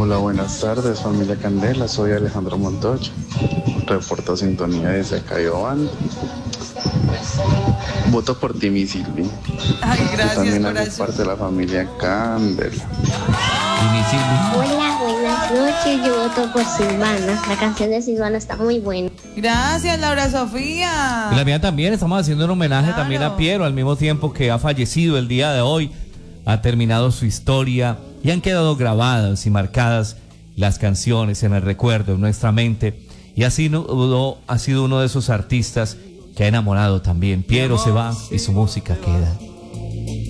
Hola, buenas tardes, familia Candela. Soy Alejandro Montoya. Reporto sintonía desde Cayobán. Voto por ti, mi Silvi. Ay, Yo gracias, también hago corazón. parte de la familia Candela. Y mi Silvi. Hola, buenas noches. Yo voto por Silvana. La canción de Silvana está muy buena. Gracias, Laura Sofía. Y la mía también, estamos haciendo un homenaje Claro. también a Piero, al mismo tiempo que ha fallecido el día de hoy, ha terminado su historia y han quedado grabadas y marcadas las canciones en el recuerdo, en nuestra mente. Y así ha sido uno de esos artistas que ha enamorado también. Piero se va y su música queda.